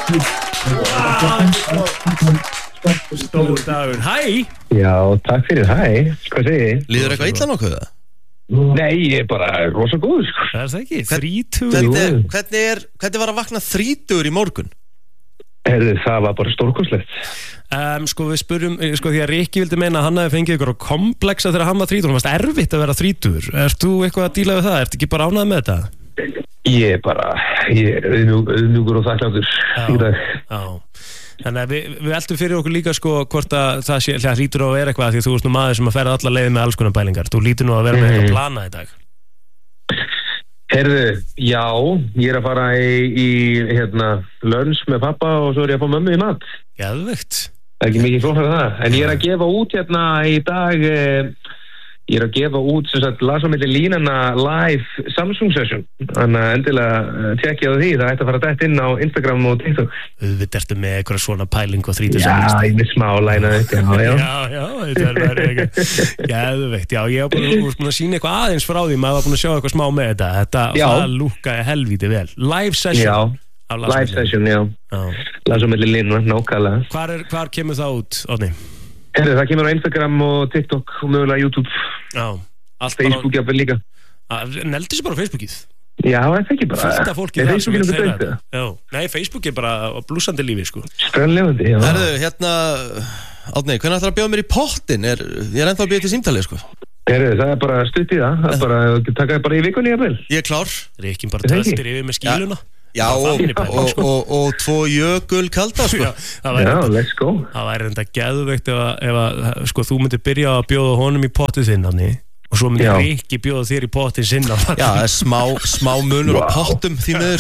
Stór dagur, hæ. Já, takk fyrir, hæ. Hvað segir þið? Líður eitthvað illa nokkuð það? Nei, ég er bara rosa góður, sko. Það er það ekki, 30. Hvernig var að vakna 30 í morgun? Herðu, það var bara stórkostlegt. Sko við spurjum, sko því að Rikki vildi meina að hann hafi fengið ykkur á komplexa þegar hann var 30. Það var erfitt að vera 30. Erst þú eitthvað að díla við það? Ertu ekki bara ánægð með þetta? Ég er auðmjúkur og þakkláttur í dag. Já. Þannig að við eltum fyrir okkur líka sko hvort að það hlýtur á að vera eitthvað því þú ert nú maður sem að ferða alla leið með alls konar bælingar. Þú hlýtur nú að vera með eitthvað planað í dag. Herðu, já, ég er að fara í lunch með pappa og svo er ég að fá mömmu í mat. Geðveikt. Það er ekki mikið flóknar það. En ég er að gefa út í dag, ég er að gefa út sem sagt las á milli línana live Samsung session. Þannig að endilega tjekkja á því. Það ætti að fara dætt inn á Instagram og TikTok. Við ertu með eitthvað svona pæling og 30 Já, ég er smá lænaði. Já, þetta er eitthvað. Geðveikt, já, ég var búin að sína eitthvað aðeins frá því. Maður var búin að sjá eitthvað smá með þetta. Það lúkkaði helvíti vel. Live session. Já. Live session, já. Las á milli línana, nákvæmlega. Hvar kemur það út, Árni? Herðu, það kemur á Instagram og TikTok og mögulega YouTube. Já. Facebook jafnvel líka. Neldi sér bara á Facebookið? Já, það er ekki bara. Fullt af fólki það sem vil segja þetta. Já. Nei, Facebook er bara blúsandi lífi, sko. Strönnlefandi, já. Herðu, Árni, hvernig ætlar að bjóða mér í pottin? Ég er ennþá að bjóða til símtalið, sko. Herðu, það er bara stutt í það. Það er bara, taka bara í vikunni, jafnvel. Ég er klár. Rikkin bara töltir yfir með skíluna. Já, og 2 jökul kalda, sko. Já, let's go. Það væri enda geðveikt ef sko, þú myndir byrja að bjóða honum í pottið þinn, og svo myndir Rikki bjóða þér í pottið sinna. Já, það er smá munur á pottum því miður.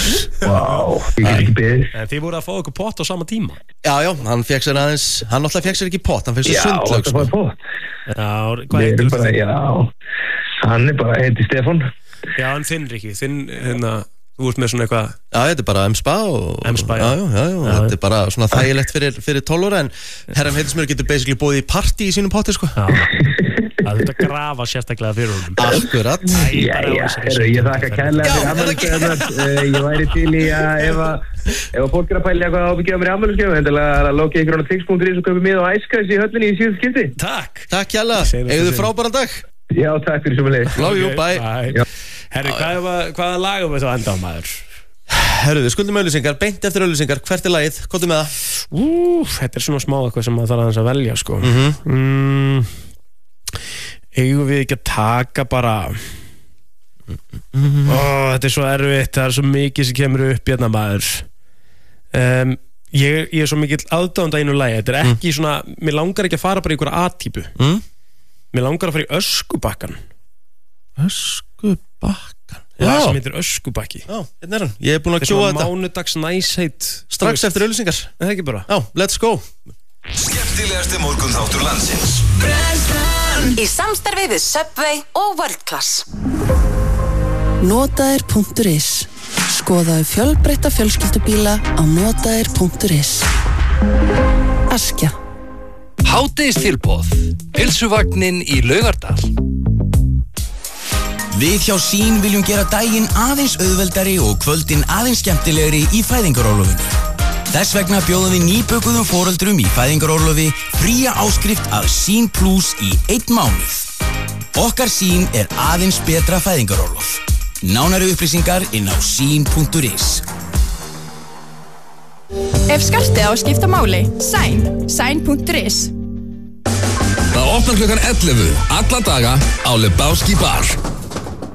Ég get ekki beðið. En þið voru að fá okkur pott á sama tíma. Já, hann fekk sér aðeins, hann náttúrulega fekk sér ekki pott, hann fekk sér sundlaug, sko. Já, það var pott. Já, hvað heitir þú? Já, hann er bara, heiti Stefán. Já, hann þinn, Rikki, þú ert með svona eitthvað. Já, þetta er bara M-spa og M-spa, já. Þetta er bara svona þægilegt fyrir 12 ára, en herran Heitismjör getur basically bóðið í partí í sínum potti, sko. Já, það þurft að grafa sérstaklega fyrir honum. Akkurat. Ég þakka kærlega fyrir afmælisgjöfurnar. Ég væri til í að ef fólk er að pæla eitthvað ábyggjað mér í afmælisgjöfum, endilega að lóka ykkur á tix.is og kaupa miða á Æskæs í höllinni í síðustu skipti. Takk kærlega. Eigðu þið frábæran dag. Já, takk fyrir sömuleiðis. Love you, bye. Herri, hvaða lagum við þá enda á, maður? Herru, við skuldum auðlýsingar, beint eftir auðlýsingar. Hvert er lagið? Komdu með það. Þetta er svona smá eitthvað sem maður þarf aðeins að velja, sko. Eigum við ekki að taka bara þetta er svo erfitt. Það er svo mikið sem kemur upp hérna, maður. Ég er svo mikill aðdáandi að einu lagi. Þetta er ekki svona, mér langar ekki að fara bara í einhverja A-típu. Mér langar að fara í Öskubakkan. Öskubakkan. Það sem heitir Öskubakki. Já, hérna er hann. Ég er búin að kjóa þetta. Þetta er svona mánudags næsheit. Strax eftir auðlýsingar. Það er ekki bara. Já, let's go. Skemmtilegasti morgunþáttur landsins. Í samstarfi við Subway og World Class. Notaðir.is. Skoðaðu fjölbreytta fjölskyldubíla á notaðir.is. Askja. Hádegistilboð. Pylsuvagnin í Laugardal. Við hjá Sín viljum gera daginn aðeins auðveldari og kvöldin aðeins skemmtilegri í fæðingarorlofinu. Þess vegna bjóðum við nýbökuðum foreldrum í fæðingarorlofi fría áskrift af Sín Plus í 1 mánuð. Okkar Sín er aðeins betra fæðingarorlof. Nánari upplýsingar inn á sín.is. Ef skartið á að skipta máli, sign.is. Það opnar klukkan 11 alla daga á Lebowski Bar.